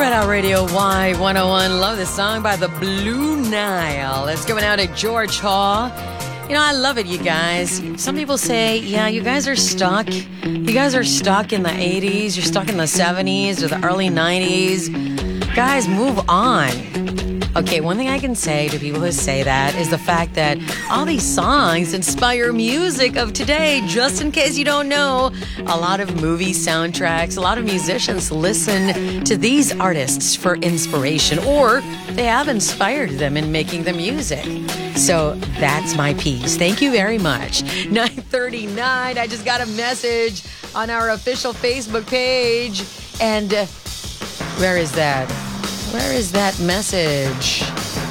Hideout Radio Y101. Love this song by the Blue Nile. It's going out at George Hall. You know, I love it, you guys. Some people say, yeah, you guys are stuck. You guys are stuck in the 80s. You're stuck in the 70s or the early 90s. Guys, move on. Okay, one thing I can say to people who say that is the fact that all these songs inspire music of today. Just in case you don't know, a lot of movie soundtracks, a lot of musicians listen to these artists for inspiration, or they have inspired them in making the music. So that's my piece. Thank you very much. 9:39. I just got a message on our official Facebook page. And where is that? Where is that message?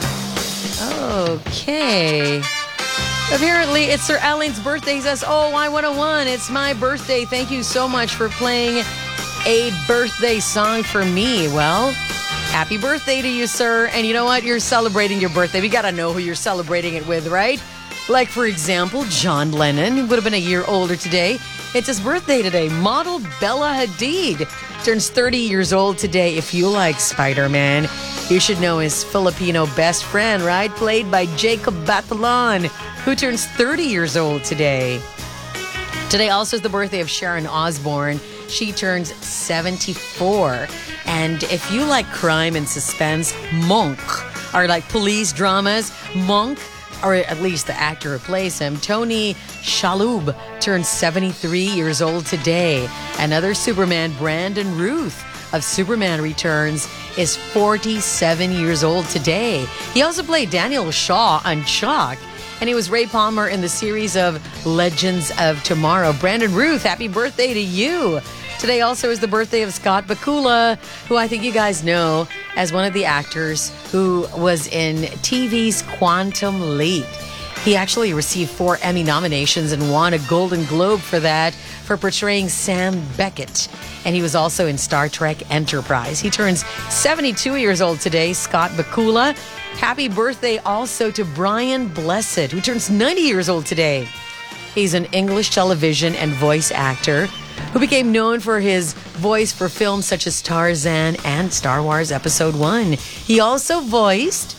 Okay. Apparently, it's Sir Alain's birthday. He says, oh, Y101, it's my birthday. Thank you so much for playing a birthday song for me. Well, happy birthday to you, sir. And you know what? You're celebrating your birthday. We got to know who you're celebrating it with, right? Like, for example, John Lennon. He would have been a year older today. It's his birthday today. Model Bella Hadid turns 30 years old today. If you like Spider-Man, you should know his Filipino best friend, right? Played by Jacob Batalon, who turns 30 years old today. Today also is the birthday of Sharon Osbourne. She turns 74. And if you like crime and suspense, Monk, or like police dramas, Monk, or at least the actor who plays him, Tony Shalhoub, turns 73 years old today. Another Superman, Brandon Ruth of Superman Returns, is 47 years old today. He also played Daniel Shaw on Chuck, and he was Ray Palmer in the series of Legends of Tomorrow. Brandon Ruth, happy birthday to you. Today also is the birthday of Scott Bakula, who I think you guys know as one of the actors who was in TV's Quantum Leap. He actually received 4 Emmy nominations and won a Golden Globe for that, for portraying Sam Beckett. And he was also in Star Trek Enterprise. He turns 72 years old today, Scott Bakula. Happy birthday also to Brian Blessed, who turns 90 years old today. He's an English television and voice actor who became known for his voice for films such as Tarzan and Star Wars Episode 1. He also voiced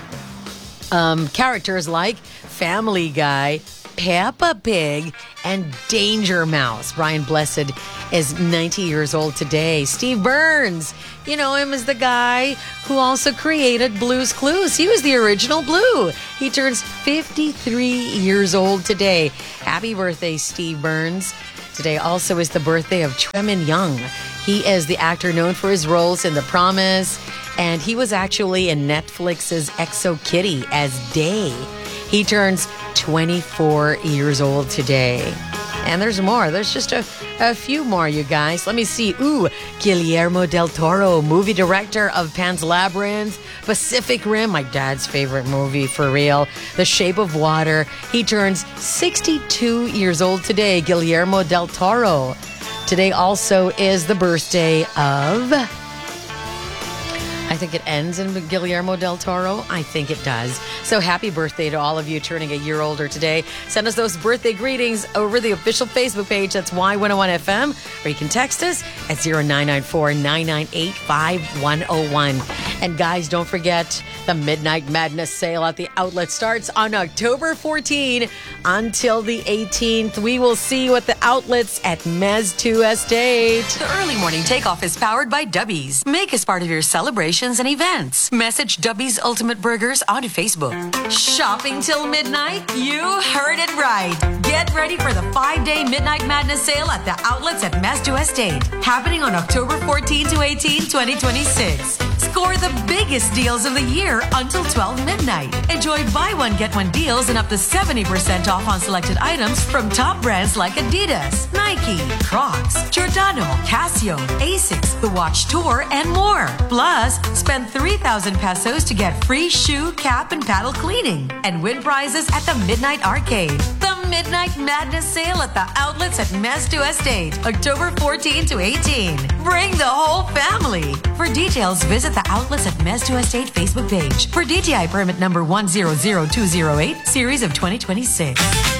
characters like Family Guy, Peppa Pig, and Danger Mouse. Brian Blessed is 90 years old today. Steve Burns, you know him as the guy who also created Blue's Clues. He was the original Blue. He turns 53 years old today. Happy birthday, Steve Burns. Today also is the birthday of Tremin Young. He is the actor known for his roles in The Promise, and he was actually in Netflix's Exo Kitty as Day. He turns 24 years old today. And there's more. There's just a few more, you guys. Let me see. Guillermo del Toro, movie director of Pan's Labyrinth, Pacific Rim, my dad's favorite movie for real, The Shape of Water. He turns 62 years old today, Guillermo del Toro. Today also is the birthday of... I think it ends in Guillermo del Toro. I think it does. So happy birthday to all of you turning a year older today. Send us those birthday greetings over the official Facebook page. That's Y101FM. Or you can text us at 0994-998-5101. And guys, don't forget the Midnight Madness sale at the outlet starts on October 14 until the 18th. We will see you at the outlets at Mez 2 Estate. The early morning takeoff is powered by Dubby's. Make us part of your celebrations and events. Message Dubby's Ultimate Burgers on Facebook. Shopping till midnight? You heard it right. Get ready for the 5-day Midnight Madness sale at the outlets at Mez 2 Estate, happening on October 14 to 18, 2026. Score the biggest deals of the year until 12 midnight. Enjoy buy one, get one deals and up to 70% off on selected items from top brands like Adidas, Nike, Crocs, Giordano, Casio, Asics, The Watch Tour, and more. Plus, spend 3,000 pesos to get free shoe, cap, and paddle cleaning and win prizes at the Midnight Arcade. The Midnight Madness sale at the outlets at Mez 2 Estate, October 14 to 18. Bring the whole family. For details, visit the outlets at Mez 2 Estate Facebook page. For DTI permit number 100208, series of 2026.